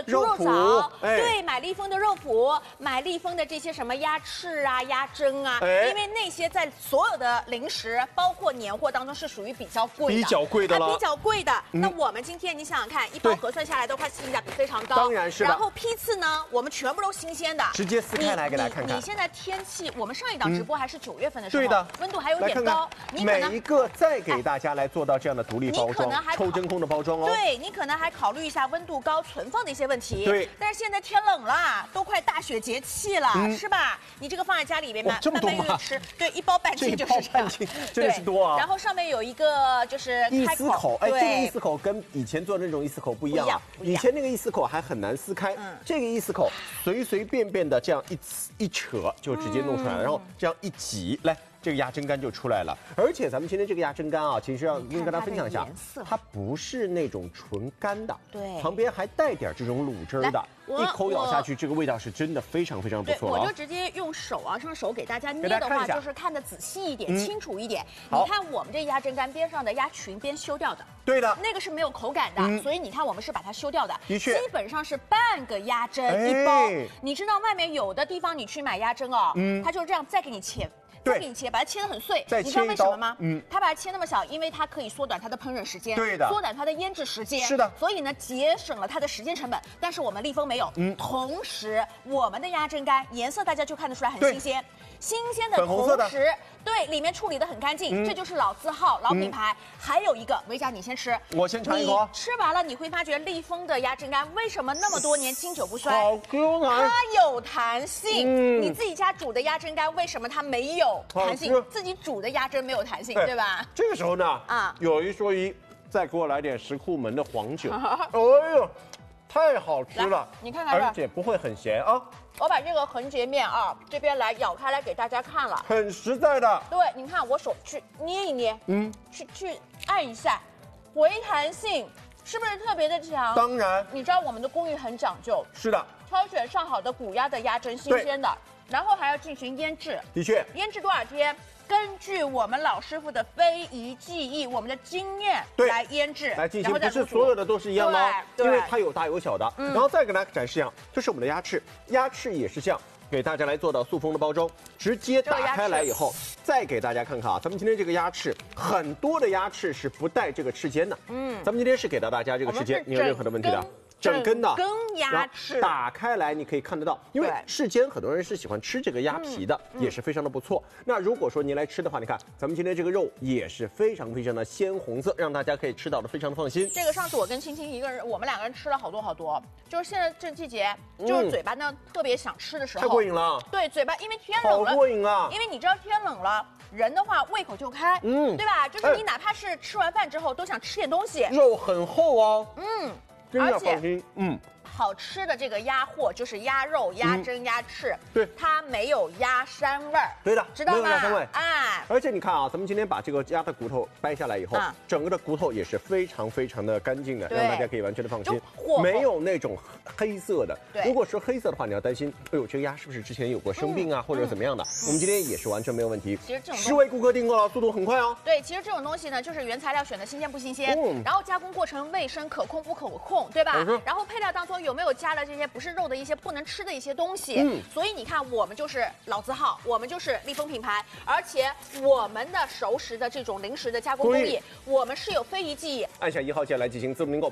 的猪肉枣，对，买立丰的肉脯，买立丰的这些什么鸭翅啊、鸭胗啊，因为那些在所有的零食，包括年货当中是属于比较贵的， 比较贵的了， 比较贵的。那我们今天你想想看，一包核算下来的话，性价比非常高， 当然是的。 然后批次呢，我们全部都新鲜的， 直接撕开来给大家看看。 你现在天气，我们上一档直播还是9月份的时候， 对的， 温度还有点高，你每一个再给大家来做到这样的独立包装，抽真空的包装哦。 对你可能还考虑一下温度高存放的一些问题。 对， 但是现在天冷了，都快大雪节气了，是吧？你这个放在家里面慢慢越吃，对，1包半斤就是这样， 真的是多啊。 然后上面有一个就是一丝口，哎，这个一丝口跟以前做的那种一丝口不一样啊。以前那个一丝口还很难撕开，这个一丝口随随便便的这样一扯就直接弄出来了，然后这样一挤，来。这个鸭胗干就出来了，而且咱们今天这个鸭胗干啊，其实要跟大家分享一下，它不是那种纯干的， 对， 旁边还带点这种卤汁的，一口咬下去，这个味道是真的非常非常不错。 我就直接用手啊，上手给大家捏的话，就是看得仔细一点、清楚一点。你看我们这鸭胗干边上的鸭裙边修掉的， 对的， 那个是没有口感的，所以你看我们是把它修掉的， 的确， 基本上是半个鸭胗一包。你知道外面有的地方你去买鸭胗哦，它就是这样再给你切。再给你切，把它切得很碎。你知道为什么吗？它把它切那么小，因为它可以缩短它的烹饪时间， 对的， 缩短它的腌制时间。 是的， 所以呢，节省了它的时间成本。但是我们立丰没有。同时我们的鸭胗干颜色大家就看得出来很新鲜，新鲜的同时，对，里面处理得很干净，这就是老字号、老品牌。还有一个，维嘉你先吃， 我先尝一口。 吃完了你会发觉立丰的鸭胗干为什么那么多年经久不衰？ 好 Q 弹， 它有弹性。你自己家煮的鸭胗干为什么它没有？弹性，自己煮的鸭胗没有弹性，对吧？ 这个时候呢，有一说一，再给我来点石库门的黄酒，哎呦，太好吃了！ 你看看， 而且不会很咸啊。 我把这个横截面啊这边来咬开来给大家看了， 很实在的。 对，你看我手去捏一捏，去按一下，回弹性是不是特别的强？ 当然， 你知道我们的工艺很讲究， 是的， 挑选上好的骨鸭的鸭胗，新鲜的。然后还要进行腌制， 的确， 腌制多少天？根据我们老师傅的非遗技艺，我们的经验来腌制， 来进行，不是所有的都是一样的哦，因为它有大有小的。然后再给大家展示一样，这是我们的鸭翅，鸭翅也是这样，给大家来做到塑封的包装，直接打开来以后，再给大家看看啊，咱们今天这个鸭翅，很多的鸭翅是不带这个翅尖的，咱们今天是给到大家这个翅尖，你有任何的问题的？整根的鸭翅打开来，你可以看得到，因为翅尖很多人是喜欢吃这个鸭皮的，也是非常的不错。那如果说您来吃的话，你看咱们今天这个肉也是非常非常的鲜红色，让大家可以吃到的非常的放心。 这个上次我跟青青一个人，我们2个人吃了好多，就是现在这季节，就是嘴巴呢特别想吃的时候， 太过瘾了。 对，嘴巴因为天冷了， 好过瘾啊！ 因为你知道天冷了，人的话胃口就开，对吧？就是你哪怕是吃完饭之后都想吃点东西， 肉很厚哦，真的而放心， 好吃的这个鸭货就是鸭肉、鸭胗、鸭翅， 对， 它没有鸭膻味儿， 对的， 知道吗？ 没有鸭膻味， 哎， 而且你看啊，咱们今天把这个鸭的骨头掰下来以后，整个的骨头也是非常非常的干净的，让大家可以完全的放心，没有那种黑色的。如果说黑色的话，你要担心，哎呦，这个鸭是不是之前有过生病啊，或者怎么样的？我们今天也是完全没有问题。 其实这种 10位顾客订购了，速度很快哦。 对，其实这种东西呢，就是原材料选的新鲜不新鲜，然后加工过程卫生可控不可控，对吧？然后配料当中有没有加了这些不是肉的一些不能吃的一些东西？所以你看，我们就是老字号，我们就是立丰品牌，而且我们的熟食的这种零食的加工工艺，我们是有非遗技艺。 按下1号键来进行自动订购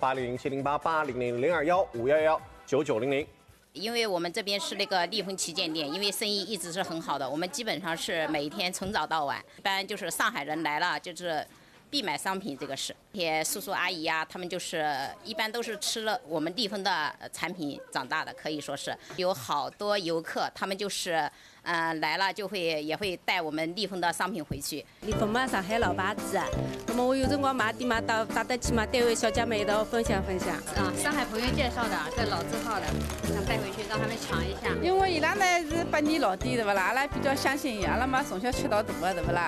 ，800-708-800-021-9900。 因为我们这边是那个立丰旗舰店，因为生意一直是很好的，我们基本上是每天从早到晚，一般就是上海人来了就是必买商品，这个是。这些叔叔阿姨呀，他们就是一般都是吃了我们立丰的产品长大的，可以说是有好多游客，他们就是来了就也会带我们立丰的商品回去。 立丰嘛，上海老牌子，那么我有辰光买点嘛，到得去嘛，单位小姐妹一道分享分享。 上海朋友介绍的，这老字号的，想带回去让他们尝一下。 因为伊拉呢是8年老店，对不啦？阿拉比较相信伊，阿拉嘛从小吃到大的，对不啦？